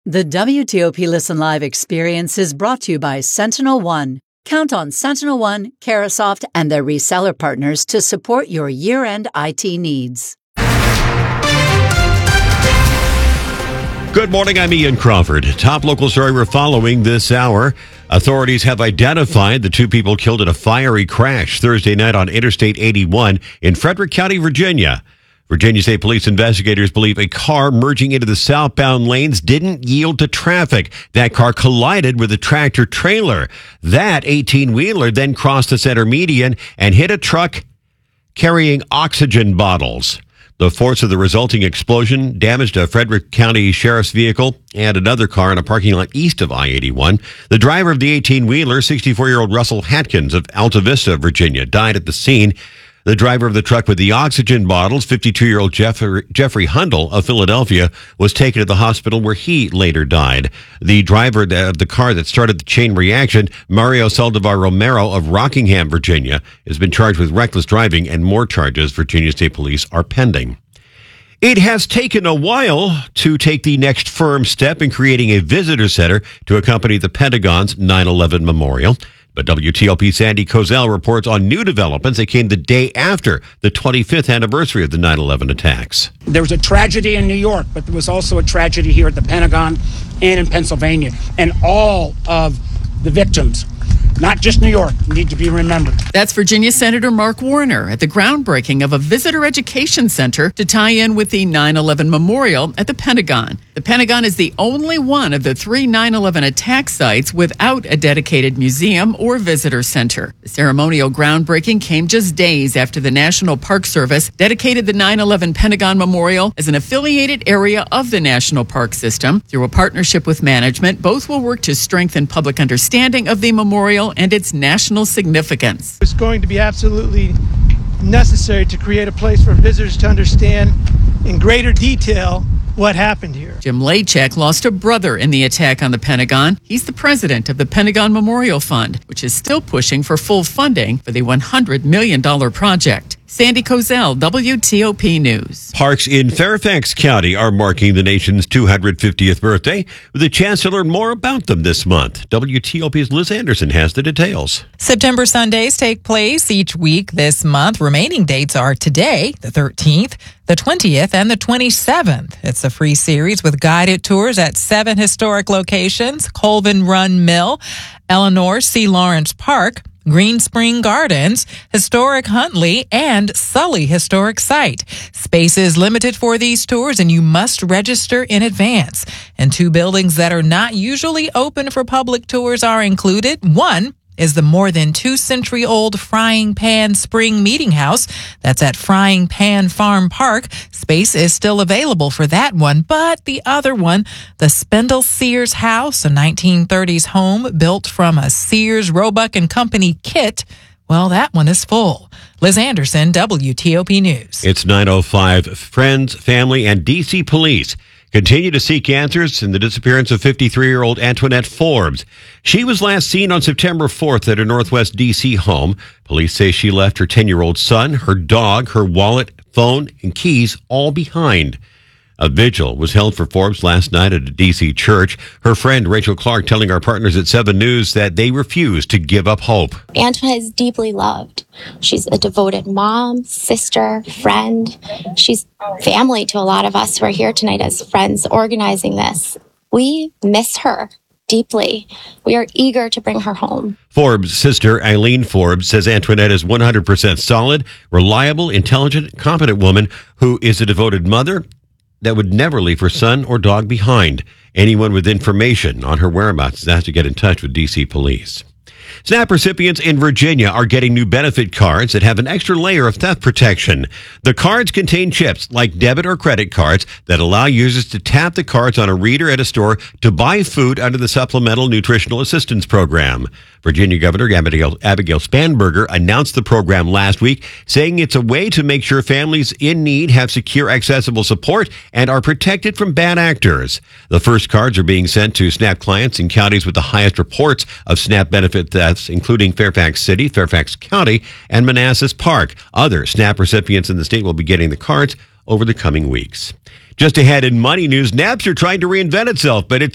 The WTOP Listen Live experience is brought to you by Sentinel One. Count on Sentinel One, Carasoft, and their reseller partners to support your year-end IT needs. Good morning, I'm Ian Crawford. Top local story we're following this hour. Authorities have identified the two people killed in a fiery crash Thursday night on Interstate 81 in Frederick County, Virginia. Virginia State Police investigators believe a car merging into the southbound lanes didn't yield to traffic. That car collided with a tractor trailer. That 18-wheeler then crossed the center median and hit a truck carrying oxygen bottles. The force of the resulting explosion damaged a Frederick County Sheriff's vehicle and another car in a parking lot east of I-81. The driver of the 18-wheeler, 64-year-old Russell Hatkins of Alta Vista, Virginia, died at the scene. The driver of the truck with the oxygen bottles, 52-year-old Jeffrey Hundle of Philadelphia, was taken to the hospital where he later died. The driver of the car that started the chain reaction, Mario Saldivar Romero of Rockingham, Virginia, has been charged with reckless driving, and more charges Virginia State Police are pending. It has taken a while to take the next firm step in creating a visitor center to accompany the Pentagon's 9/11 memorial. But WTOP Sandy Kozel reports on new developments that came the day after the 25th anniversary of the 9/11 attacks. There was a tragedy in New York, but there was also a tragedy here at the Pentagon and in Pennsylvania. And all of the victims, not just New York, need to be remembered. That's Virginia Senator Mark Warner at the groundbreaking of a visitor education center to tie in with the 9/11 memorial at the Pentagon. The Pentagon is the only one of the three 9/11 attack sites without a dedicated museum or visitor center. The ceremonial groundbreaking came just days after the National Park Service dedicated the 9/11 Pentagon Memorial as an affiliated area of the National Park System. Through a partnership with management, both will work to strengthen public understanding of the memorial and its national significance. It's going to be absolutely necessary to create a place for visitors to understand in greater detail what happened here. Jim Lachek lost a brother in the attack on the Pentagon. He's the president of the Pentagon Memorial Fund, which is still pushing for full funding for the $100 million project. Sandy Kozel, WTOP News. Parks in Fairfax County are marking the nation's 250th birthday, with a chance to learn more about them this month. WTOP's Liz Anderson has the details. September Sundays take place each week this month. Remaining dates are today, the 13th, the 20th, and the 27th. It's a free series with guided tours at 7 historic locations: Colvin Run Mill, Eleanor C. Lawrence Park, Green Spring Gardens, Historic Huntley, and Sully Historic Site. Space is limited for these tours, and you must register in advance. And 2 buildings that are not usually open for public tours are included. One is the more than 2-century-old Frying Pan Spring Meeting House. That's at Frying Pan Farm Park. Space is still available for that one, but the other one, the Spindle Sears House, a 1930s home built from a Sears, Roebuck & Company kit, well, that one is full. Liz Anderson, WTOP News. It's 9:05. Friends, family, and D.C. police continue to seek answers in the disappearance of 53-year-old Antoinette Forbes. She was last seen on September 4th at her Northwest D.C. home. Police say she left her 10-year-old son, her dog, her wallet, phone, and keys all behind. A vigil was held for Forbes last night at a D.C. church. Her friend Rachel Clark telling our partners at 7 News that they refuse to give up hope. Antoinette is deeply loved. She's a devoted mom, sister, friend. She's family to a lot of us who are here tonight as friends organizing this. We miss her deeply. We are eager to bring her home. Forbes' sister, Eileen Forbes, says Antoinette is 100% solid, reliable, intelligent, competent woman who is a devoted mother that would never leave her son or dog behind. Anyone with information on her whereabouts has to get in touch with D.C. police. SNAP recipients in Virginia are getting new benefit cards that have an extra layer of theft protection. The cards contain chips like debit or credit cards that allow users to tap the cards on a reader at a store to buy food under the Supplemental Nutritional Assistance Program. Virginia Governor Abigail Spanberger announced the program last week, saying it's a way to make sure families in need have secure, accessible support and are protected from bad actors. The first cards are being sent to SNAP clients in counties with the highest reports of SNAP benefit thefts, including Fairfax City, Fairfax County, and Manassas Park. Other SNAP recipients in the state will be getting the cards over the coming weeks. Just ahead in money news, Napster trying to reinvent itself, but it's